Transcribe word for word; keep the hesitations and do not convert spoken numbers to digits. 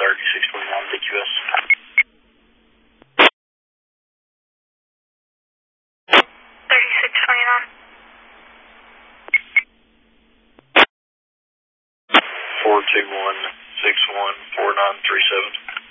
thirty-six twenty-nine D Q S. thirty-six twenty-nine. four two one, six one, four nine three seven.